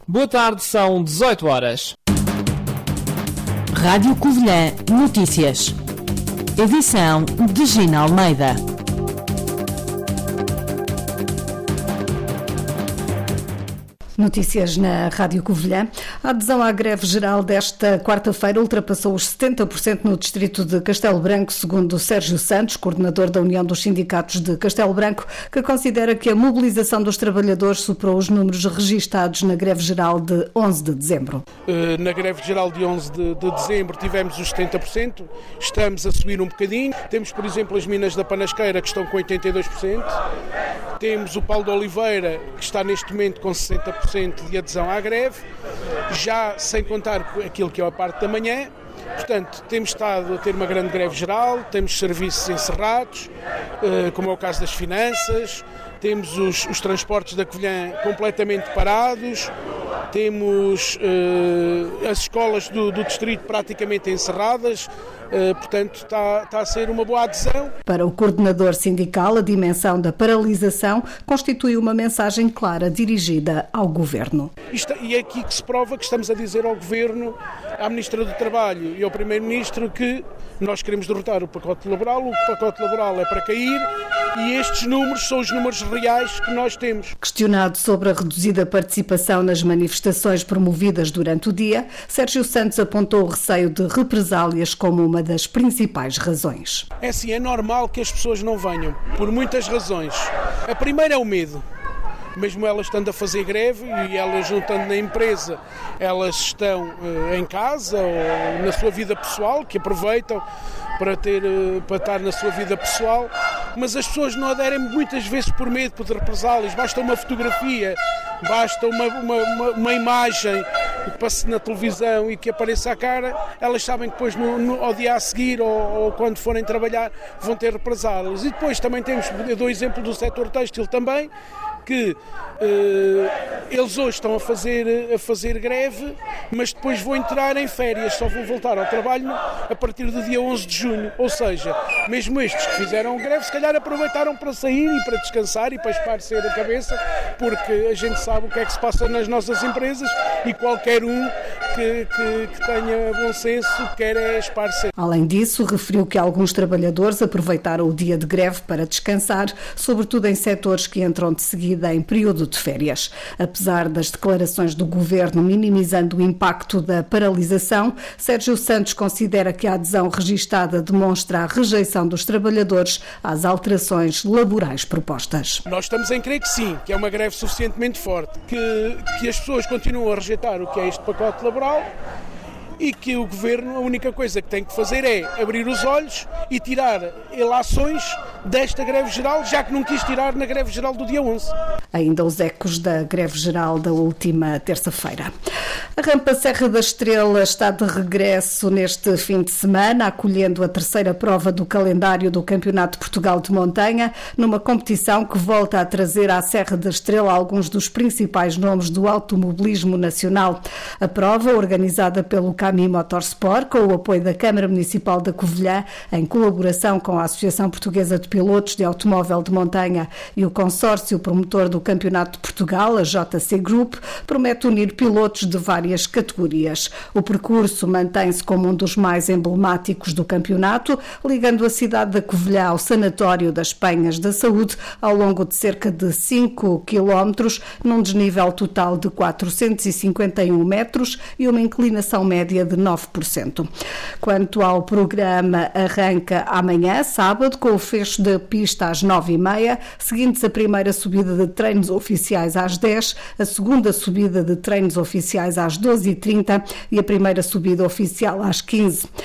Boa tarde, são 18 horas. Rádio Covilhã Notícias. Edição de Gina Almeida. Notícias na Rádio Covilhã. A adesão à greve geral desta quarta-feira ultrapassou os 70% no distrito de Castelo Branco, segundo Sérgio Santos, coordenador da União dos Sindicatos de Castelo Branco, que considera que a mobilização dos trabalhadores superou os números registados na greve geral de 11 de dezembro. Na greve geral de 11 de dezembro tivemos os 70%, estamos a subir um bocadinho. Temos, por exemplo, as minas da Panasqueira, que estão com 82%. Temos o Paulo de Oliveira, que está neste momento com 60% de adesão à greve, já sem contar aquilo que é a parte da manhã. Portanto, temos estado a ter uma grande greve geral, temos serviços encerrados, como é o caso das finanças, temos os transportes da Covilhã completamente parados, temos as escolas do distrito praticamente encerradas. Portanto, está a ser uma boa adesão. Para o coordenador sindical, a dimensão da paralisação constitui uma mensagem clara dirigida ao Governo. E é aqui que se prova que estamos a dizer ao Governo, à Ministra do Trabalho e ao Primeiro-Ministro que nós queremos derrotar o pacote laboral, o pacote laboral é para cair e estes números são os números reais que nós temos. Questionado sobre a reduzida participação nas manifestações promovidas durante o dia, Sérgio Santos apontou o receio de represálias como uma das principais razões. É assim, é normal que as pessoas não venham, por muitas razões. A primeira é o medo. Mesmo elas estando a fazer greve e elas não estando na empresa, elas estão em casa ou na sua vida pessoal, que aproveitam para estar na sua vida pessoal, mas as pessoas não aderem muitas vezes por medo de represálias. Basta uma fotografia, basta uma imagem que passe na televisão e que apareça a cara, elas sabem que depois ao dia a seguir ou quando forem trabalhar vão ter represálias. E depois também eu dou exemplo do setor têxtil também, que eles hoje estão a fazer greve, mas depois vão entrar em férias, só vão voltar ao trabalho a partir do dia 11 de junho. Ou seja, mesmo estes que fizeram greve, se calhar aproveitaram para sair e para descansar e para espairecer a cabeça, porque a gente sabe o que é que se passa nas nossas empresas e qualquer um que tenha bom senso quer é espairecer. Além disso, referiu que alguns trabalhadores aproveitaram o dia de greve para descansar, sobretudo em setores que entram de seguida em período de férias. Apesar das declarações do Governo minimizando o impacto da paralisação, Sérgio Santos considera que a adesão registada demonstra a rejeição dos trabalhadores às alterações laborais propostas. Nós estamos em crer que sim, que é uma greve suficientemente forte, que as pessoas continuam a rejeitar o que é este pacote laboral e que o Governo, a única coisa que tem que fazer é abrir os olhos e tirar ilações desta greve geral, já que não quis tirar na greve geral do dia 11. Ainda os ecos da greve geral da última terça-feira. A rampa Serra da Estrela está de regresso neste fim de semana, acolhendo a terceira prova do calendário do Campeonato de Portugal de Montanha, numa competição que volta a trazer à Serra da Estrela alguns dos principais nomes do automobilismo nacional. A prova, organizada pelo Cami Motorsport, com o apoio da Câmara Municipal da Covilhã, em colaboração com a Associação Portuguesa de Pilotos de Automóvel de Montanha e o consórcio promotor do Campeonato de Portugal, a JC Group, promete unir pilotos de várias categorias. O percurso mantém-se como um dos mais emblemáticos do campeonato, ligando a cidade da Covilhã ao Sanatório das Penhas da Saúde, ao longo de cerca de 5 km, num desnível total de 451 metros e uma inclinação média de 9%. Quanto ao programa, arranca amanhã, sábado, com o fecho da pista às 9h30, seguindo-se a primeira subida de treinos oficiais às 10, a segunda subida de treinos oficiais às 12h30 e a primeira subida oficial às 15.